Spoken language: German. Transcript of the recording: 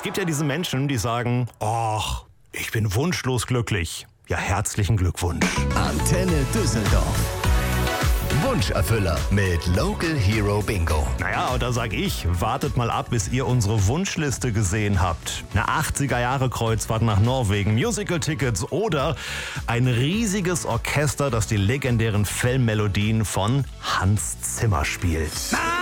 gibt ja diese Menschen, die sagen, ach, ich bin wunschlos glücklich. Ja, herzlichen Glückwunsch. Antenne Düsseldorf. Wunscherfüller mit Local Hero Bingo. Naja, und da sag ich, wartet mal ab, bis ihr unsere Wunschliste gesehen habt. Eine 80er-Jahre-Kreuzfahrt nach Norwegen, Musical-Tickets oder ein riesiges Orchester, das die legendären Filmmelodien von Hans Zimmer spielt.